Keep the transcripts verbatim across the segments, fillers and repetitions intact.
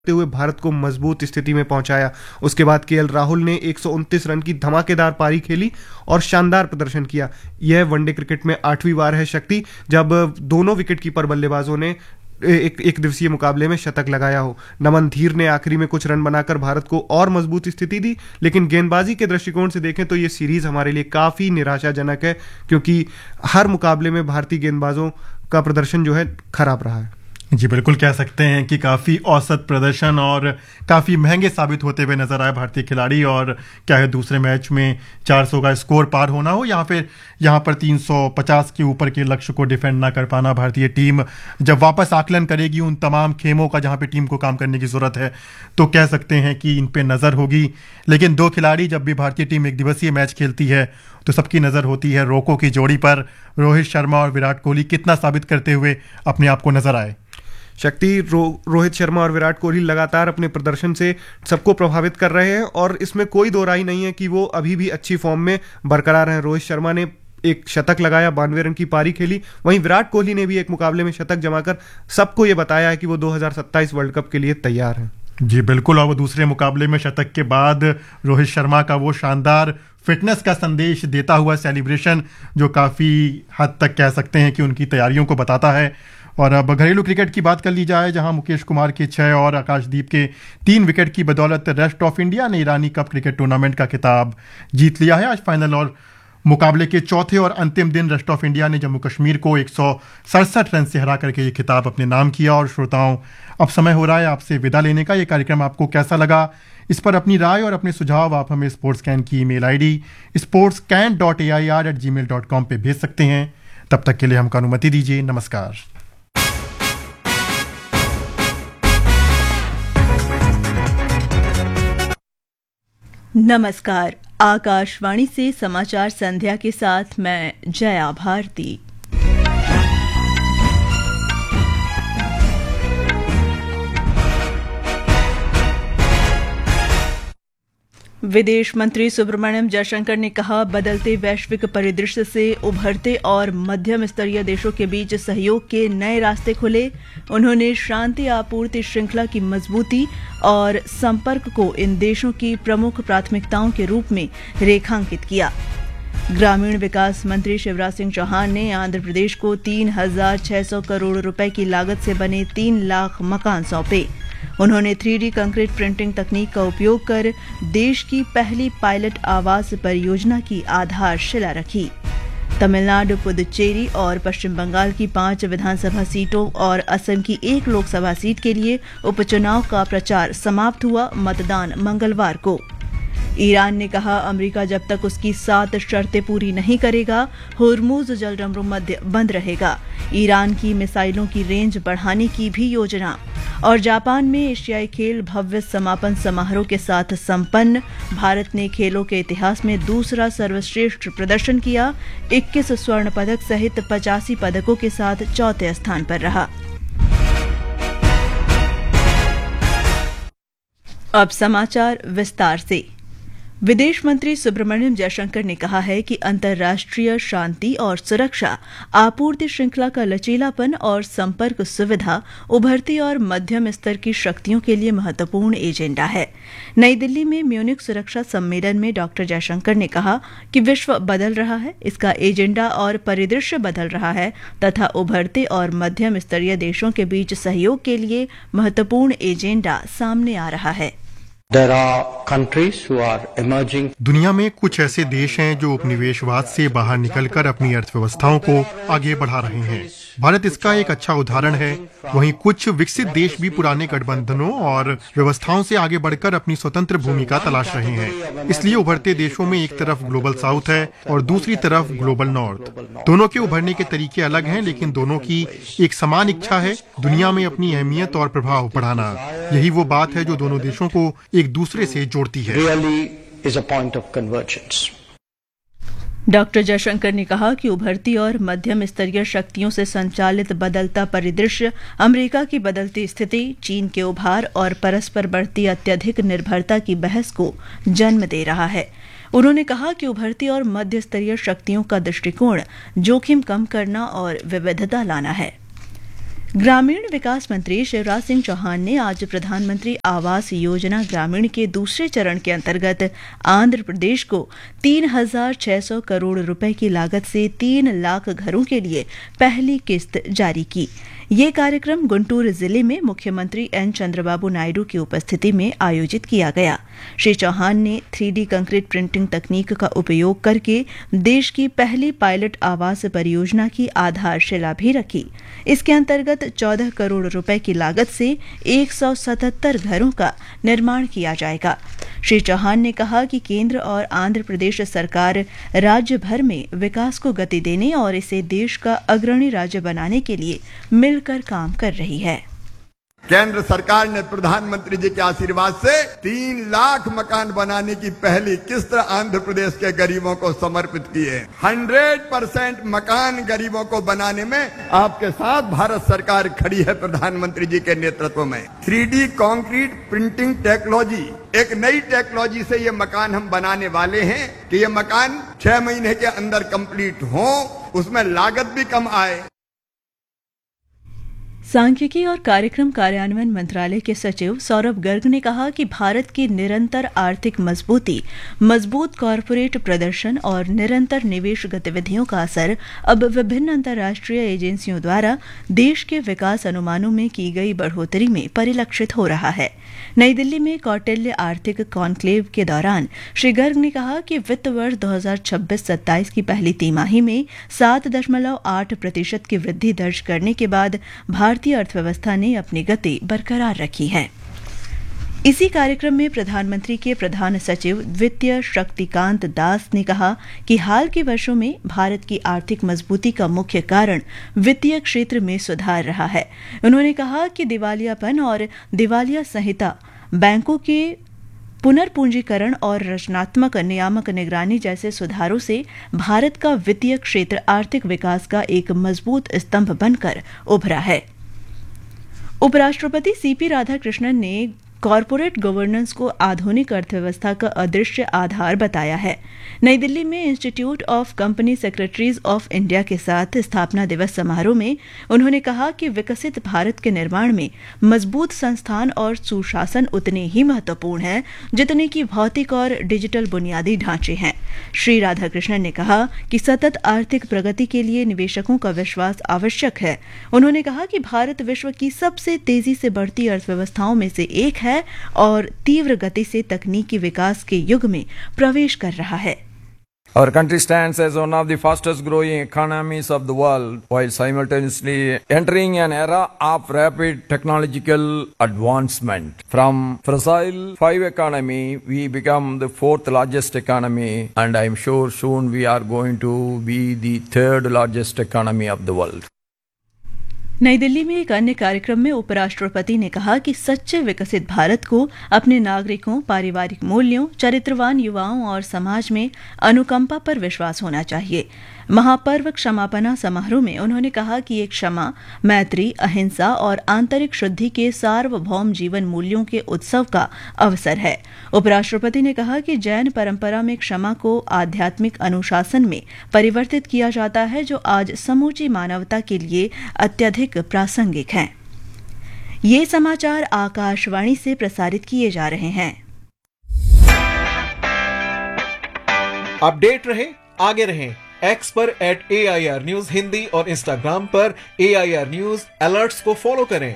हुए भारत को मजबूत स्थिति में पहुंचाया। उसके बाद केएल राहुल ने एक सौ उनतीस रन की धमाकेदार पारी खेली और शानदार प्रदर्शन किया। यह वनडे क्रिकेट में आठवीं बार है शक्ति जब दोनों विकेटकीपर बल्लेबाजों ने एक एक दिवसीय मुकाबले में शतक लगाया हो। नमन धीर ने आखिरी में कुछ रन बनाकर भारत को और मजबूत स्थिति दी, लेकिन गेंदबाजी के दृष्टिकोण से देखें तो ये सीरीज हमारे लिए काफी निराशाजनक है, क्योंकि हर मुकाबले में भारतीय गेंदबाजों का प्रदर्शन जो है खराब रहा है। जी बिल्कुल, कह सकते हैं कि काफ़ी औसत प्रदर्शन और काफ़ी महंगे साबित होते हुए नजर आए भारतीय खिलाड़ी। और क्या है, दूसरे मैच में चार सौ का स्कोर पार होना हो या फिर यहाँ पर तीन सौ पचास के ऊपर के लक्ष्य को डिफेंड ना कर पाना, भारतीय टीम जब वापस आकलन करेगी उन तमाम खेमों का जहाँ पे टीम को काम करने की ज़रूरत है, तो कह सकते हैं कि इन पे नज़र होगी। लेकिन दो खिलाड़ी जब भी भारतीय टीम एक दिवसीय मैच खेलती है तो सबकी नज़र होती है रोको की जोड़ी पर। रोहित शर्मा और विराट कोहली कितना साबित करते हुए अपने आप को नजर आए। शक्ति, रो, रोहित शर्मा और विराट कोहली लगातार अपने प्रदर्शन से सबको प्रभावित कर रहे हैं और इसमें कोई दो राय नहीं है कि वो अभी भी अच्छी फॉर्म में बरकरार हैं। रोहित शर्मा ने एक शतक लगाया, बानवे रन की पारी खेली। वहीं विराट कोहली ने भी एक मुकाबले में शतक जमाकर सबको ये बताया है कि वो दो हज़ार सत्ताईस वर्ल्ड कप के लिए तैयार हैं। जी बिल्कुल, और वो दूसरे मुकाबले में शतक के बाद रोहित शर्मा का वो शानदार फिटनेस का संदेश देता हुआ सेलिब्रेशन जो काफ़ी हद तक कह सकते हैं कि उनकी तैयारियों को बताता है। और अब घरेलू क्रिकेट की बात कर ली जाए, जहां मुकेश कुमार के छह और आकाशदीप के तीन विकेट की बदौलत रेस्ट ऑफ इंडिया ने ईरानी कप क्रिकेट टूर्नामेंट का खिताब जीत लिया है। आज फाइनल और मुकाबले के चौथे और अंतिम दिन रेस्ट ऑफ इंडिया ने जम्मू कश्मीर को एक सौ सड़सठ रन से हरा करके ये खिताब अपने नाम किया। और श्रोताओं, अब समय हो रहा है आपसे विदा लेने का। ये कार्यक्रम आपको कैसा लगा, इस पर अपनी राय और अपने सुझाव आप हमें स्पोर्ट्स कैन की email ID sports can dot A I R eight ji mail dot com पर भेज सकते हैं। तब तक के लिए हमको अनुमति दीजिए। नमस्कार। नमस्कार। आकाशवाणी से समाचार संध्या के साथ मैं जया भारती। विदेश मंत्री सुब्रमण्यम जयशंकर ने कहा, बदलते वैश्विक परिदृश्य से उभरते और मध्यम स्तरीय देशों के बीच सहयोग के नए रास्ते खुले। उन्होंने शांति आपूर्ति श्रृंखला की मजबूती और संपर्क को इन देशों की प्रमुख प्राथमिकताओं के रूप में रेखांकित किया। ग्रामीण विकास मंत्री शिवराज सिंह चौहान ने आंध्र प्रदेश को तीन हजार छह सौ करोड़ रुपए की लागत से बने तीन लाख मकान सौंपे। उन्होंने थ्री डी कंक्रीट प्रिंटिंग तकनीक का उपयोग कर देश की पहली पायलट आवास परियोजना की आधारशिला रखी। तमिलनाडु, पुदुचेरी और पश्चिम बंगाल की पांच विधानसभा सीटों और असम की एक लोकसभा सीट के लिए उपचुनाव का प्रचार समाप्त हुआ। मतदान मंगलवार को। ईरान ने कहा, अमेरिका जब तक उसकी सात शर्तें पूरी नहीं करेगा, होर्मुज जलसंधि मध्य बंद रहेगा। ईरान की मिसाइलों की रेंज बढ़ाने की भी योजना। और जापान में एशियाई खेल भव्य समापन समारोह के साथ संपन्न। भारत ने खेलों के इतिहास में दूसरा सर्वश्रेष्ठ प्रदर्शन किया। इक्कीस स्वर्ण पदक सहित पचासी पदकों के साथ चौथे स्थान पर रहा। अब समाचार विस्तार से। विदेश मंत्री सुब्रमण्यम जयशंकर ने कहा है कि अंतर्राष्ट्रीय शांति और सुरक्षा, आपूर्ति श्रृंखला का लचीलापन और संपर्क सुविधा उभरती और मध्यम स्तर की शक्तियों के लिए महत्वपूर्ण एजेंडा है। नई दिल्ली में म्यूनिख सुरक्षा सम्मेलन में डॉक्टर जयशंकर ने कहा कि विश्व बदल रहा है, इसका एजेंडा और परिदृश्य बदल रहा है तथा उभरते और मध्यम स्तरीय देशों के बीच सहयोग के लिए महत्वपूर्ण एजेंडा सामने आ रहा है। There are countries who are emerging. दुनिया में कुछ ऐसे देश हैं जो उपनिवेशवाद से बाहर निकलकर अपनी अर्थव्यवस्थाओं को आगे बढ़ा रहे हैं। भारत इसका एक अच्छा उदाहरण है। वहीं कुछ विकसित देश भी पुराने गठबंधनों और व्यवस्थाओं से आगे बढ़कर अपनी स्वतंत्र भूमिका तलाश रहे हैं। इसलिए उभरते देशों में एक तरफ ग्लोबल साउथ है और दूसरी तरफ ग्लोबल नॉर्थ। दोनों के उभरने के तरीके अलग हैं, लेकिन दोनों की एक समान इच्छा है, दुनिया में अपनी अहमियत और प्रभाव बढ़ाना। यही वो बात है जो दोनों देशों को एक दूसरे से जोड़ती है। Really is a point of convergence. Doctor Jaishankar ने कहा कि उभरती और मध्यम स्तरीय शक्तियों से संचालित बदलता परिदृश्य, अमेरिका की बदलती स्थिति, चीन के उभार और परस्पर बढ़ती अत्यधिक निर्भरता की बहस को जन्म दे रहा है। उन्होंने कहा कि उभरती और मध्य स्तरीय शक्तियों का दृष्टिकोण जोखिम कम करना और विविधता लाना है। ग्रामीण विकास मंत्री शिवराज सिंह चौहान ने आज प्रधानमंत्री आवास योजना ग्रामीण के दूसरे चरण के अंतर्गत आंध्र प्रदेश को तीन हजार छह सौ करोड़ रुपए की लागत से तीन लाख घरों के लिए पहली किस्त जारी की। ये कार्यक्रम गुंटूर जिले में मुख्यमंत्री एन चंद्रबाबू नायडू की उपस्थिति में आयोजित किया गया। श्री चौहान ने थ्री डी कंक्रीट प्रिंटिंग तकनीक का उपयोग करके देश की पहली पायलट आवास परियोजना की आधारशिला भी रखी। इसके अंतर्गत चौदह करोड़ रुपए की लागत से एक सौ सतहत्तर घरों का निर्माण किया जाएगा। श्री चौहान ने कहा कि केंद्र और आंध्र प्रदेश सरकार राज्य भर में विकास को गति देने और इसे देश का अग्रणी राज्य बनाने के लिए मिलकर काम कर रही है। केंद्र सरकार ने प्रधानमंत्री जी के आशीर्वाद से तीन लाख मकान बनाने की पहली किस्त आंध्र प्रदेश के गरीबों को समर्पित की है। हंड्रेड परसेंट मकान गरीबों को बनाने में आपके साथ भारत सरकार खड़ी है। प्रधानमंत्री जी के नेतृत्व में three D concrete printing technology, एक नई टेक्नोलॉजी से ये मकान हम बनाने वाले हैं कि ये मकान छह महीने के अंदर कंप्लीट हो, उसमें लागत भी कम आए। सांख्यिकी और कार्यक्रम कार्यान्वयन मंत्रालय के सचिव सौरभ गर्ग ने कहा कि भारत की निरंतर आर्थिक मजबूती, मजबूत कॉरपोरेट प्रदर्शन और निरंतर निवेश गतिविधियों का असर अब विभिन्न अंतर्राष्ट्रीय एजेंसियों द्वारा देश के विकास अनुमानों में की गई बढ़ोतरी में परिलक्षित हो रहा है। नई दिल्ली में कौटिल्य आर्थिक कॉन्क्लेव के दौरान श्री गर्ग ने कहा कि वित्त वर्ष दो हजार छब्बीस सत्ताईस की पहली तिमाही में सात दशमलव आठ प्रतिशत की वृद्धि दर्ज करने के बाद भारतीय अर्थव्यवस्था ने अपनी गति बरकरार रखी है। इसी कार्यक्रम में प्रधानमंत्री के प्रधान सचिव वित्तीय शक्तिकांत दास ने कहा कि हाल के वर्षों में भारत की आर्थिक मजबूती का मुख्य कारण वित्तीय क्षेत्र में सुधार रहा है। उन्होंने कहा कि दिवालियापन और दिवालिया संहिता, बैंकों के पुनर्पूंजीकरण और रचनात्मक नियामक निगरानी जैसे सुधारों से भारत का वित्तीय क्षेत्र आर्थिक विकास का एक मजबूत स्तंभ बनकर उभरा है। उपराष्ट्रपति सीपी राधाकृष्णन ने कॉरपोरेट गवर्नेंस को आधुनिक अर्थव्यवस्था का अदृश्य आधार बताया है। नई दिल्ली में institute of company secretaries of India के साथ स्थापना दिवस समारोह में उन्होंने कहा कि विकसित भारत के निर्माण में मजबूत संस्थान और सुशासन उतने ही महत्वपूर्ण है जितने कि भौतिक और डिजिटल बुनियादी ढांचे हैं। श्री राधाकृष्णन ने कहा कि सतत आर्थिक प्रगति के लिए निवेशकों का विश्वास आवश्यक है। उन्होंने कहा कि भारत विश्व की सबसे तेजी से बढ़ती अर्थव्यवस्थाओं में से एक है और तीव्र गति से तकनीकी विकास के युग में प्रवेश कर रहा है। Our country stands as one of the fastest growing economies of the world while simultaneously entering an era of rapid technological advancement. From fossil five economy, we become the fourth largest economy, and I'm sure soon we are going to be the third largest economy of the world. नई दिल्ली में एक अन्य कार्यक्रम में उपराष्ट्रपति ने कहा कि सच्चे विकसित भारत को अपने नागरिकों, पारिवारिक मूल्यों, चरित्रवान युवाओं और समाज में अनुकंपा पर विश्वास होना चाहिए। महापर्व क्षमापना समारोह में उन्होंने कहा कि एक क्षमा, मैत्री, अहिंसा और आंतरिक शुद्धि के सार्वभौम जीवन मूल्यों के उत्सव का अवसर है। उपराष्ट्रपति ने कहा कि जैन परंपरा में क्षमा को आध्यात्मिक अनुशासन में परिवर्तित किया जाता है, जो आज समूची मानवता के लिए अत्यधिक प्रासंगिक हैं। ये समाचार आकाशवाणी से प्रसारित किए जा रहे हैं। अपडेट रहे, आगे रहें। एक्स पर eight A I R news Hindi और इंस्टाग्राम पर ए आई आर न्यूज अलर्ट्स को फॉलो करें।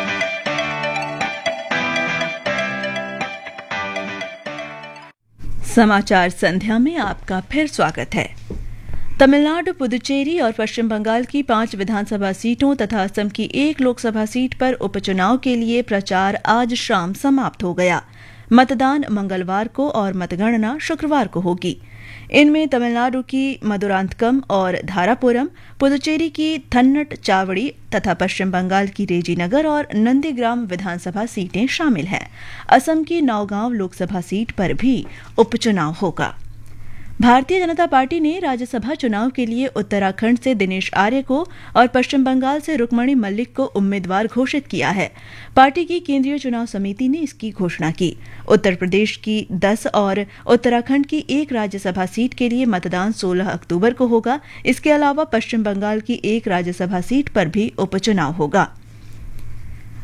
समाचार संध्या में आपका फिर स्वागत है। तमिलनाडु, पुदुचेरी और पश्चिम बंगाल की पांच विधानसभा सीटों तथा असम की एक लोकसभा सीट पर उपचुनाव के लिए प्रचार आज शाम समाप्त हो गया। मतदान मंगलवार को और मतगणना शुक्रवार को होगी। इनमें तमिलनाडु की मदुरांतकम और धारापुरम, पुदुचेरी की थन्नट चावड़ी तथा पश्चिम बंगाल की रेजीनगर और नंदीग्राम विधानसभा सीटें शामिल हैं। असम की नौगांव लोकसभा सीट पर भी उपचुनाव होगा। भारतीय जनता पार्टी ने राज्यसभा चुनाव के लिए उत्तराखंड से दिनेश आर्य को और पश्चिम बंगाल से रुक्मणी मल्लिक को उम्मीदवार घोषित किया है। पार्टी की केंद्रीय चुनाव समिति ने इसकी घोषणा की। उत्तर प्रदेश की दस और उत्तराखंड की एक राज्यसभा सीट के लिए मतदान सोलह अक्टूबर को होगा। इसके अलावा पश्चिम बंगाल की एक राज्यसभा सीट पर भी उपचुनाव होगा।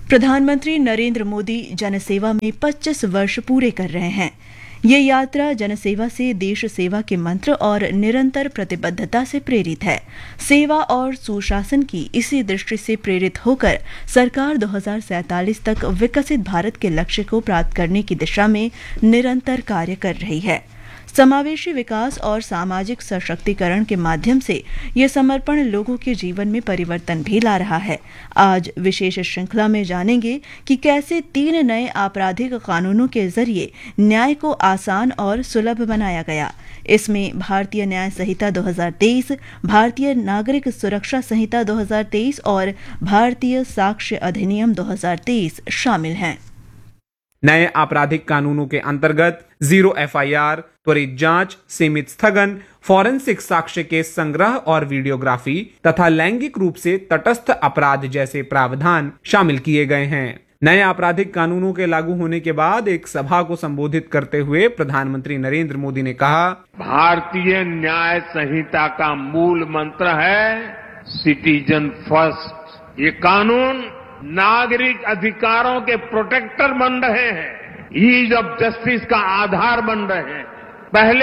प्रधानमंत्री नरेंद्र मोदी जनसेवा में पच्चीस वर्ष पूरे कर रहे हैं। ये यात्रा जनसेवा से देश सेवा के मंत्र और निरंतर प्रतिबद्धता से प्रेरित है। सेवा और सुशासन की इसी दृष्टि से प्रेरित होकर सरकार दो हज़ार सैंतालीस तक विकसित भारत के लक्ष्य को प्राप्त करने की दिशा में निरंतर कार्य कर रही है। समावेशी विकास और सामाजिक सशक्तिकरण के माध्यम से ये समर्पण लोगों के जीवन में परिवर्तन भी ला रहा है। आज विशेष श्रृंखला में जानेंगे कि कैसे तीन नए आपराधिक कानूनों के जरिए न्याय को आसान और सुलभ बनाया गया। इसमें भारतीय न्याय संहिता दो हज़ार तेईस, भारतीय नागरिक सुरक्षा संहिता दो हज़ार तेईस और भारतीय साक्ष्य अधिनियम दो हज़ार तेईस शामिल हैं। नए आपराधिक कानूनों के अंतर्गत जीरो एफआईआर, त्वरित जांच, सीमित स्थगन, फॉरेंसिक साक्ष्य के संग्रह और वीडियोग्राफी तथा लैंगिक रूप से तटस्थ अपराध जैसे प्रावधान शामिल किए गए हैं। नए आपराधिक कानूनों के लागू होने के बाद एक सभा को संबोधित करते हुए प्रधानमंत्री नरेंद्र मोदी ने कहा, भारतीय न्याय संहिता का मूल मंत्र है सिटीजन फर्स्ट। ये कानून नागरिक अधिकारों के प्रोटेक्टर बन रहे हैं, ईज ऑफ जस्टिस का आधार बन रहे हैं। पहले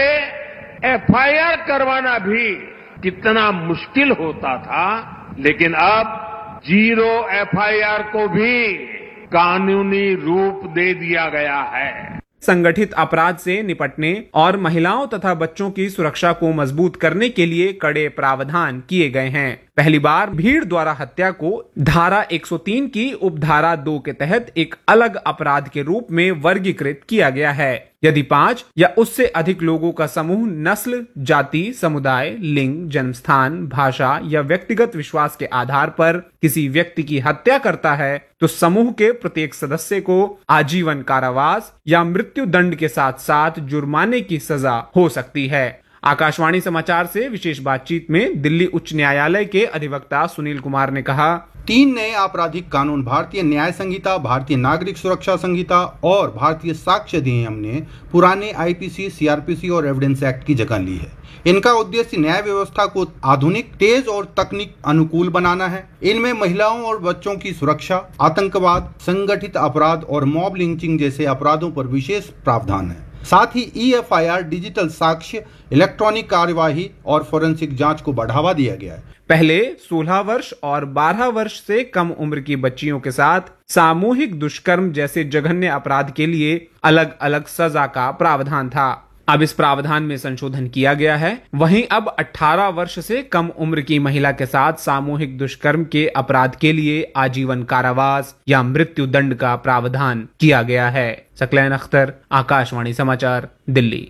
एफआईआर करवाना भी कितना मुश्किल होता था, लेकिन अब जीरो एफआईआर को भी कानूनी रूप दे दिया गया है। संगठित अपराध से निपटने और महिलाओं तथा बच्चों की सुरक्षा को मजबूत करने के लिए कड़े प्रावधान किए गए हैं। पहली बार भीड़ द्वारा हत्या को धारा एक सौ तीन की उपधारा दो के तहत एक अलग अपराध के रूप में वर्गीकृत किया गया है। यदि पांच या उससे अधिक लोगों का समूह नस्ल, जाति, समुदाय, लिंग, जन्मस्थान, भाषा या व्यक्तिगत विश्वास के आधार पर किसी व्यक्ति की हत्या करता है तो समूह के प्रत्येक सदस्य को आजीवन कारावास या मृत्यु दंड के साथ साथ जुर्माने की सजा हो सकती है। आकाशवाणी समाचार से विशेष बातचीत में दिल्ली उच्च न्यायालय के अधिवक्ता सुनील कुमार ने कहा, तीन नए आपराधिक कानून भारतीय न्याय संहिता, भारतीय नागरिक सुरक्षा संहिता और भारतीय साक्ष्य अधिनियम ने पुराने आईपीसी, सीआरपीसी और एविडेंस एक्ट की जगह ली है। इनका उद्देश्य न्याय व्यवस्था को आधुनिक, तेज और तकनीक अनुकूल बनाना है। इनमें महिलाओं और बच्चों की सुरक्षा, आतंकवाद, संगठित अपराध और मॉब लिंचिंग जैसे अपराधों पर विशेष प्रावधान है। साथ ही E F I R, digital साक्ष्य, इलेक्ट्रॉनिक कार्यवाही और फोरेंसिक जांच को बढ़ावा दिया गया है। पहले सोलह वर्ष और बारह वर्ष से कम उम्र की बच्चियों के साथ सामूहिक दुष्कर्म जैसे जघन्य अपराध के लिए अलग अलग सजा का प्रावधान था। अब इस प्रावधान में संशोधन किया गया है। वहीं अब अठारह वर्ष से कम उम्र की महिला के साथ सामूहिक दुष्कर्म के अपराध के लिए आजीवन कारावास या मृत्यु दंड का प्रावधान किया गया है। सकलैन अख्तर, आकाशवाणी समाचार, दिल्ली।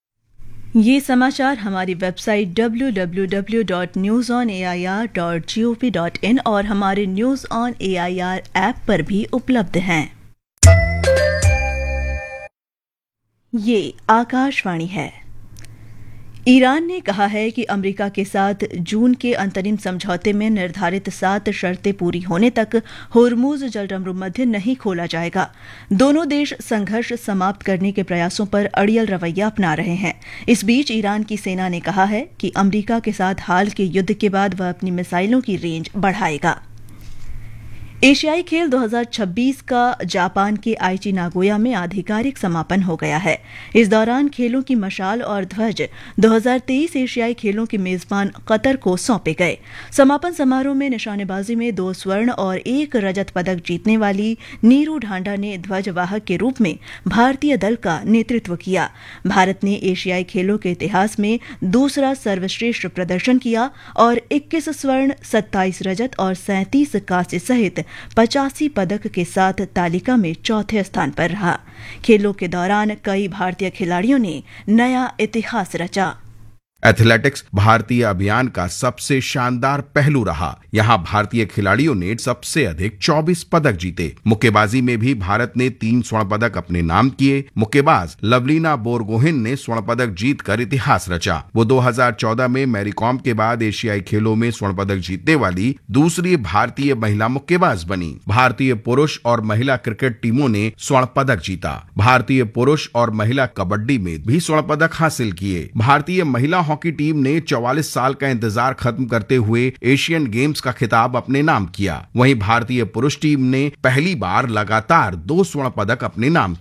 ये समाचार हमारी website W W W dot news on A I R dot G O V dot in और हमारे news on A I R app पर भी उपलब्ध हैं। ये आकाशवाणी है। ईरान ने कहा है कि अमेरिका के साथ जून के अंतरिम समझौते में निर्धारित सात शर्तें पूरी होने तक होर्मुज जलसंधि नहीं खोला जाएगा। दोनों देश संघर्ष समाप्त करने के प्रयासों पर अड़ियल रवैया अपना रहे हैं। इस बीच ईरान की सेना ने कहा है कि अमेरिका के साथ हाल के युद्ध के बाद वह अपनी मिसाइलों की रेंज बढ़ाएगा। एशियाई खेल दो हज़ार छब्बीस का जापान के आइची नागोया में आधिकारिक समापन हो गया है। इस दौरान खेलों की मशाल और ध्वज दो हज़ार तेईस एशियाई खेलों के मेजबान कतर को सौंपे गए। समापन समारोह में निशानेबाजी में दो स्वर्ण और एक रजत पदक जीतने वाली नीरू ढांडा ने ध्वजवाहक के रूप में भारतीय दल का नेतृत्व किया। भारत ने एशियाई खेलों के इतिहास में दूसरा सर्वश्रेष्ठ प्रदर्शन किया और इक्कीस स्वर्ण, सत्ताईस रजत और सैंतीस कांस्य सहित पचासी पदक के साथ तालिका में चौथे स्थान पर रहा। खेलों के दौरान कई भारतीय खिलाड़ियों ने नया इतिहास रचा। एथलेटिक्स भारतीय अभियान का सबसे शानदार पहलू रहा। यहाँ भारतीय खिलाड़ियों ने सबसे अधिक चौबीस पदक जीते। मुक्केबाजी में भी भारत ने तीन स्वर्ण पदक अपने नाम किए। मुक्केबाज लवलीना बोरगोहेन ने स्वर्ण पदक जीतकर इतिहास रचा। वो दो हज़ार चौदह में मैरी कॉम के बाद एशियाई खेलों में स्वर्ण पदक जीतने वाली दूसरी भारतीय महिला मुक्केबाज बनी। भारतीय पुरुष और महिला क्रिकेट टीमों ने स्वर्ण पदक जीता। भारतीय पुरुष और महिला कबड्डी में भी स्वर्ण पदक हासिल किए। भारतीय महिला हॉकी टीम ने चौवालीस साल का इंतजार खत्म करते हुए एशियन गेम्स का खिताब अपने नाम किया। वहीं भारतीय पुरुष टीम ने पहली बार लगातार दो स्वर्ण पदक अपने नाम